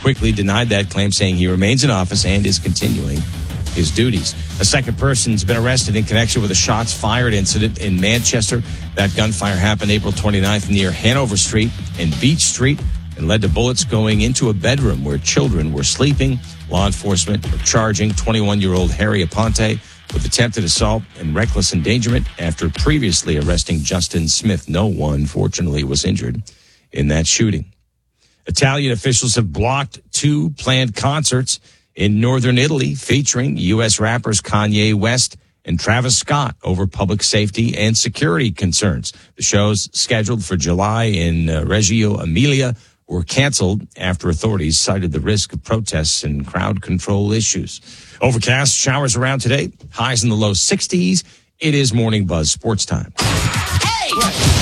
quickly denied that claim, saying he remains in office and is continuing his duties. A second person's been arrested in connection with a shots fired incident in Manchester. That gunfire happened April 29th near Hanover Street and Beach Street and led to bullets going into a bedroom where children were sleeping. Law enforcement are charging 21-year-old Harry Aponte with attempted assault and reckless endangerment after previously arresting Justin Smith. No one, fortunately, was injured in that shooting. Italian officials have blocked 2 planned concerts in northern Italy featuring U.S. rappers Kanye West and Travis Scott over public safety and security concerns. The shows scheduled for July in Reggio Emilia were canceled after authorities cited the risk of protests and crowd control issues. Overcast, showers around today, highs in the low 60s. It is Morning Buzz Sports Time. Hey!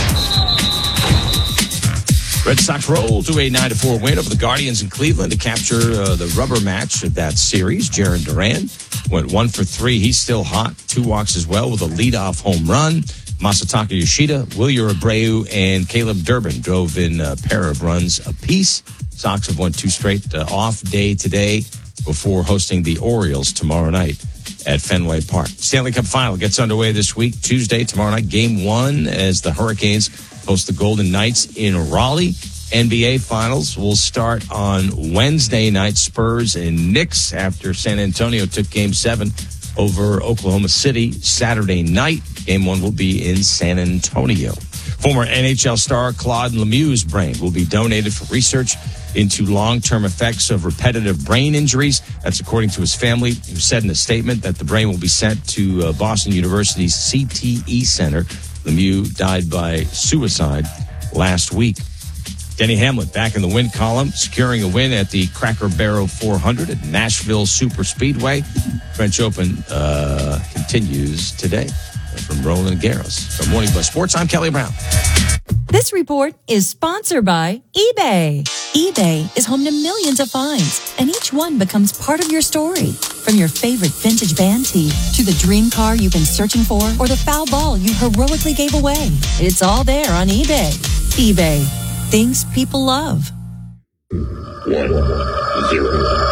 Red Sox roll to a 9-4 win over the Guardians in Cleveland to capture the rubber match of that series. Jarren Duran went 1 for 3. He's still hot. 2 walks as well with a leadoff home run. Masataka Yoshida, Wilyer Abreu, and Caleb Durbin drove in a pair of runs apiece. Sox have won 2 straight off day today before hosting the Orioles tomorrow night at Fenway Park. Stanley Cup Final gets underway this week, Tuesday, tomorrow night, Game 1 as the Hurricanes host the Golden Knights in Raleigh. NBA Finals will start on Wednesday night. Spurs and Knicks after San Antonio took Game 7 over Oklahoma City Saturday night. Game 1 will be in San Antonio. Former NHL star Claude Lemieux's brain will be donated for research into long-term effects of repetitive brain injuries. That's according to his family, who said in a statement that the brain will be sent to Boston University's CTE Center. Lemieux died by suicide last week. Denny Hamlin back in the win column, securing a win at the Cracker Barrel 400 at Nashville Super Speedway. French Open continues today. From Roland Garros. From Morning Buzz Sports, I'm Kelly Brown. This report is sponsored by eBay. eBay is home to millions of finds, and each one becomes part of your story. From your favorite vintage band tee to the dream car you've been searching for or the foul ball you heroically gave away. It's all there on eBay. eBay. Things people love. 1, 0.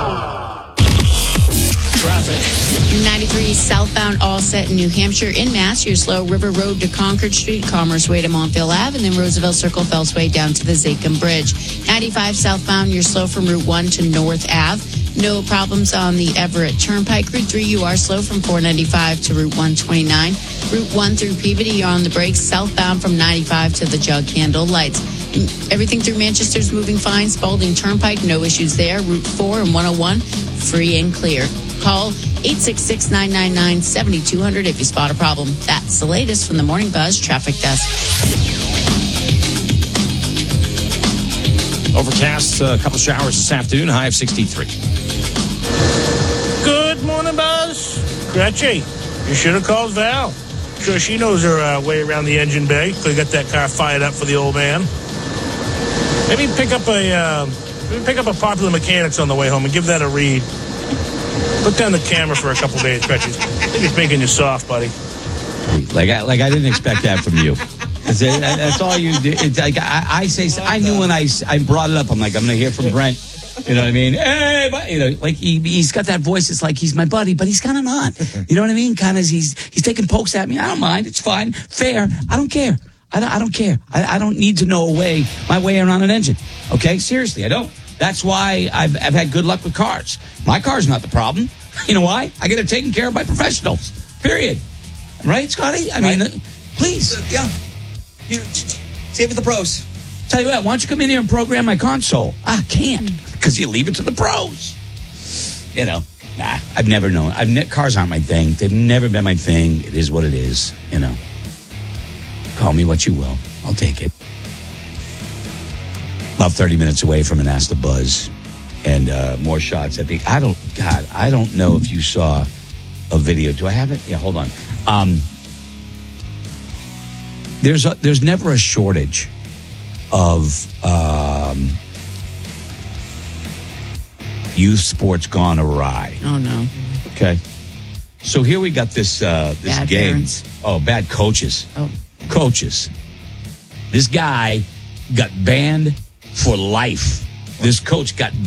Traffic. 93 southbound all set in New Hampshire. In Mass, you're slow River Road to Concord Street, Commerce Way to Montville Ave, and then Roosevelt Circle, Fells Way down to the Zachem Bridge. 95 southbound, you're slow from Route 1 to North Ave. No problems on the Everett Turnpike. Route 3, you are slow from 495 to Route 129. Route 1 through Peabody, you're on the brakes. Southbound from 95 to the Jug Handle Lights. Everything through Manchester's moving fine. Spalding Turnpike, no issues there. Route 4 and 101, free and clear. Call 866-999-7200 if you spot a problem. That's the latest from the Morning Buzz Traffic Desk. Overcast, a couple showers this afternoon, high of 63. Good morning, Buzz. Gretchen, you should have called Val. Sure, she knows her way around the engine bay. Could have got that car fired up for the old man. Maybe pick up a Popular Mechanics on the way home and give that a read. Look down the camera for a couple days, Gretchen. I think it's making you soft, buddy. Like I didn't expect that from you. That's all you do. It's like I say. I knew when I brought it up. I'm like, I'm going to hear from Brent. You know what I mean? Hey, but, like he's got that voice. It's like he's my buddy, but he's kind of not. You know what I mean? Kind of he's taking pokes at me. I don't mind. It's fine. Fair. I don't care. I don't care. I don't need to know my way around an engine. Okay? Seriously, I don't. That's why I've had good luck with cars. My car's not the problem. You know why? I get it taken care of by professionals. Period. Right, Scotty? I mean, please. Yeah. You save it the pros. Tell you what, why don't you come in here and program my console? I can't, because you leave it to the pros. You know, I've never known. Cars aren't my thing. They've never been my thing. It is what it is, you know. Call me what you will. I'll take it. About 30 minutes away from an Ask the Buzz. And more shots at the... I don't know if you saw a video. Do I have it? Yeah, hold on. There's never a shortage of youth sports gone awry. Oh, no. Okay. So here we got this Bad game. parents. Oh, bad coaches. Oh. Coaches. This guy got banned for life. This coach got